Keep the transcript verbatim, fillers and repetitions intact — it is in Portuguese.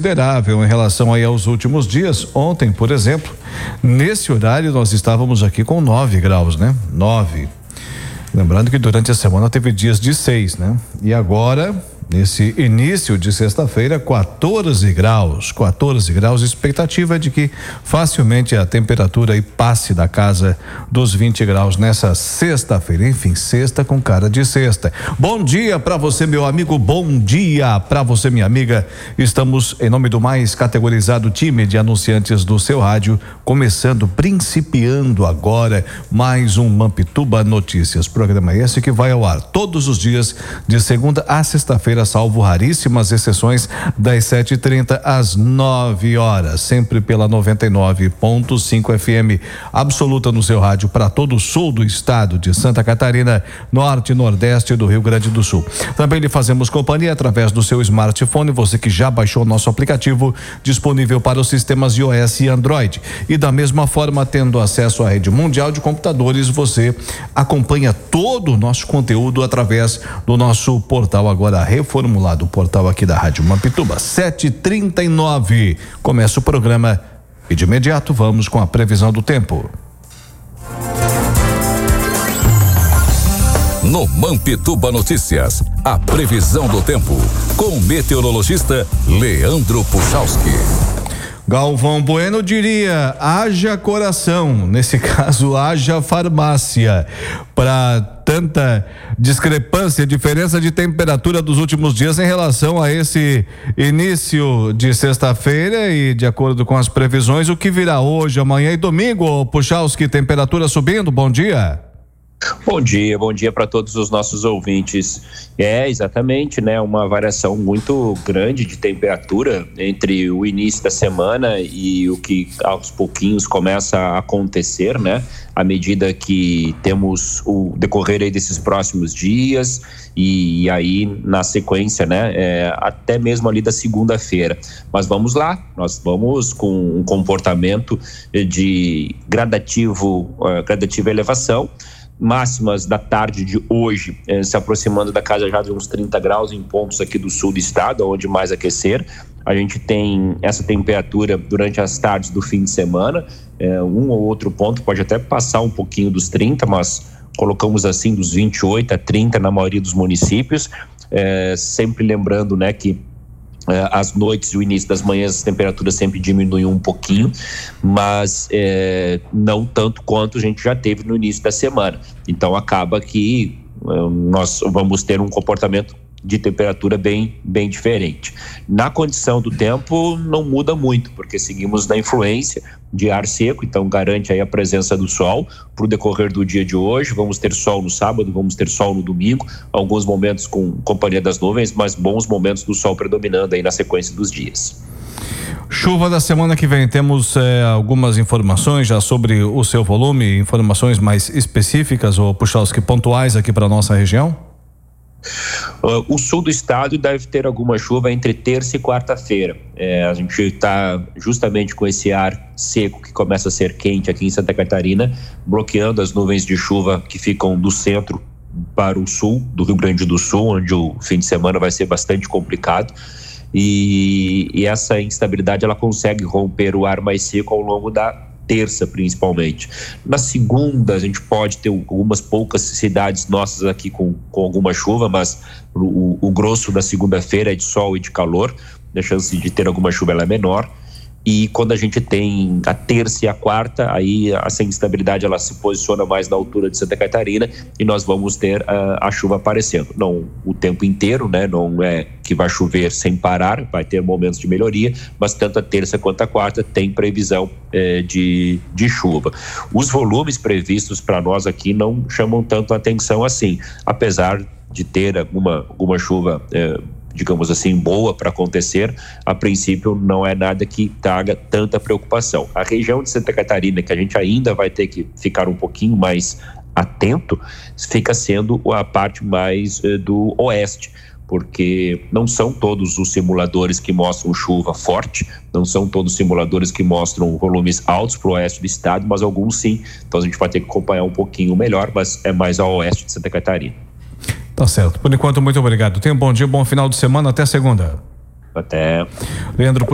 considerável em relação aí aos últimos dias. Ontem, por exemplo, nesse horário nós estávamos aqui com nove graus, né? Nove. Lembrando que durante a semana teve dias de seis, né? E agora, nesse início de sexta-feira, quatorze graus, quatorze graus, expectativa de que facilmente a temperatura aí passe da casa dos vinte graus nessa sexta-feira. Enfim, sexta com cara de sexta. Bom dia para você, meu amigo, bom dia para você, minha amiga. Estamos em nome do mais categorizado time de anunciantes do seu rádio, começando, principiando agora mais um Mampituba Notícias. Programa esse que vai ao ar todos os dias de segunda a sexta-feira, salvo raríssimas exceções, das sete e trinta às nove horas, sempre pela noventa e nove ponto cinco F M, absoluta no seu rádio para todo o sul do estado de Santa Catarina, norte e nordeste do Rio Grande do Sul. Também lhe fazemos companhia através do seu smartphone, você que já baixou o nosso aplicativo, disponível para os sistemas iOS e Android. E da mesma forma, tendo acesso à rede mundial de computadores, você acompanha todo o nosso conteúdo através do nosso portal agora reformulado, o portal aqui da Rádio Mampituba. sete e trinta e nove. Começa o programa e de imediato vamos com a previsão do tempo. No Mampituba Notícias, a previsão do tempo com o meteorologista Leandro Puchalski. Galvão Bueno diria: haja coração, nesse caso haja farmácia, para tanta discrepância, diferença de temperatura dos últimos dias em relação a esse início de sexta-feira. E de acordo com as previsões, o que virá hoje, amanhã e domingo? Puchalski, temperatura subindo, bom dia. Bom dia, bom dia para todos os nossos ouvintes. É, exatamente, né? Uma variação muito grande de temperatura entre o início da semana e o que aos pouquinhos começa a acontecer, né? À medida que temos o decorrer aí desses próximos dias e, e aí na sequência, né? É, até mesmo ali da segunda-feira. Mas vamos lá, nós vamos com um comportamento de gradativo, uh, gradativa elevação. Máximas da tarde de hoje, eh, se aproximando da casa já de uns trinta graus em pontos aqui do sul do estado, onde mais aquecer. A gente tem essa temperatura durante as tardes do fim de semana, eh, um ou outro ponto pode até passar um pouquinho dos trinta, mas colocamos assim dos vinte e oito a trinta na maioria dos municípios, eh, sempre lembrando, né, que as noites e o início das manhãs as temperaturas sempre diminuem um pouquinho, mas é, não tanto quanto a gente já teve no início da semana. Então acaba que é, nós vamos ter um comportamento de temperatura bem, bem diferente. Na condição do tempo não muda muito, porque seguimos na influência de ar seco, então garante aí a presença do sol para o decorrer do dia de hoje. Vamos ter sol no sábado, vamos ter sol no domingo, alguns momentos com companhia das nuvens, mas bons momentos do sol predominando aí na sequência dos dias. Chuva da semana que vem, temos eh, algumas informações já sobre o seu volume, informações mais específicas ou Puchalski pontuais aqui para nossa região? Uh, o sul do estado deve ter alguma chuva entre terça e quarta-feira. É, a gente está justamente com esse ar seco que começa a ser quente aqui em Santa Catarina, bloqueando as nuvens de chuva que ficam do centro para o sul do Rio Grande do Sul, onde o fim de semana vai ser bastante complicado. E, e essa instabilidade ela consegue romper o ar mais seco ao longo da terça, principalmente. Na segunda a gente pode ter algumas poucas cidades nossas aqui com, com alguma chuva, mas o, o grosso da segunda-feira é de sol e de calor, a chance de ter alguma chuva ela é menor. E quando a gente tem a terça e a quarta, aí essa instabilidade ela se posiciona mais na altura de Santa Catarina e nós vamos ter uh, a chuva aparecendo. Não o tempo inteiro, né? Não é que vai chover sem parar, vai ter momentos de melhoria, mas tanto a terça quanto a quarta tem previsão eh, de, de chuva. Os volumes previstos para nós aqui não chamam tanto a atenção assim, apesar de ter alguma, alguma chuva eh, digamos assim, boa para acontecer, a princípio não é nada que traga tanta preocupação. A região de Santa Catarina, que a gente ainda vai ter que ficar um pouquinho mais atento, fica sendo a parte mais eh, do oeste, porque não são todos os simuladores que mostram chuva forte, não são todos os simuladores que mostram volumes altos para o oeste do estado, mas alguns sim, então a gente vai ter que acompanhar um pouquinho melhor, mas é mais ao oeste de Santa Catarina. Tá certo. Por enquanto, muito obrigado. Tenha um bom dia, bom final de semana. Até segunda. Até. Leandro